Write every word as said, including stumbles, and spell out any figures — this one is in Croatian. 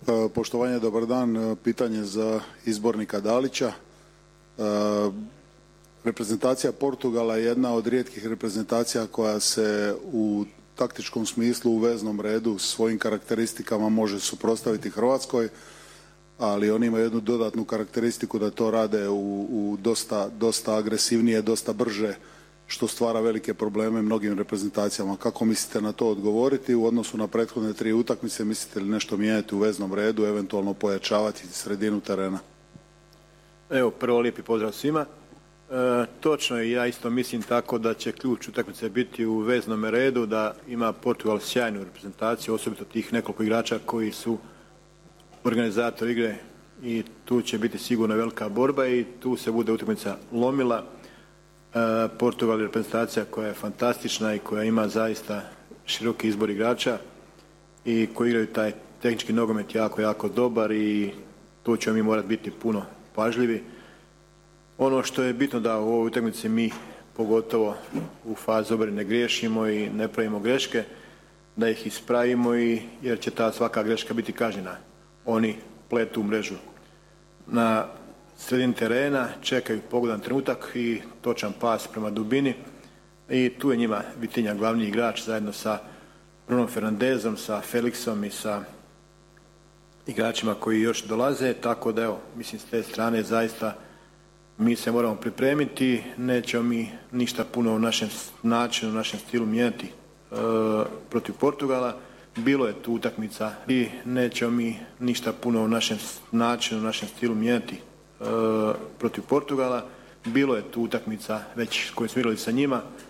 Poštovanje, dobar dan. Pitanje za izbornika Dalića. Reprezentacija Portugala je jedna od rijetkih reprezentacija koja se u taktičkom smislu u veznom redu svojim karakteristikama može suprotstaviti Hrvatskoj, ali oni imaju jednu dodatnu karakteristiku da to rade u, u dosta, dosta agresivnije, dosta brže, što stvara velike probleme mnogim reprezentacijama. Kako mislite na to odgovoriti u odnosu na prethodne tri utakmice? Mislite li nešto mijenjati u veznom redu, eventualno pojačavati sredinu terena? Evo, prvo lijepi pozdrav svima. E, točno je, ja isto mislim tako da će ključ utakmice biti u veznom redu, da ima Portugal sjajnu reprezentaciju, osobito tih nekoliko igrača koji su organizator igre, i tu će biti sigurno velika borba i tu se bude utakmica lomila. E, Portugal je reprezentacija koja je fantastična i koja ima zaista široki izbor igrača i koji igraju taj tehnički nogomet jako, jako dobar i tu ćemo mi morati biti puno pažljivi. Ono što je bitno da u ovoj utakmici mi, pogotovo u fazi obrane, ne griješimo i ne pravimo greške, da ih ispravimo, i jer će ta svaka greška biti kažnjena. Oni pletu mrežu na sredini terena, čekaju pogodan trenutak i točan pas prema dubini, i tu je njima Vitinha glavni igrač zajedno sa Bruno Fernandezom, sa Felixom i sa igračima koji još dolaze, tako da evo, mislim s te strane zaista mi se moramo pripremiti, nećemo mi ništa puno u našem načinu, u našem stilu mijenjati e, protiv Portugala. Bilo je tu utakmica i nećemo mi ništa puno u našem načinu, u našem stilu mijenjati e, protiv Portugala. Bilo je tu utakmica već koje smo igrali sa njima.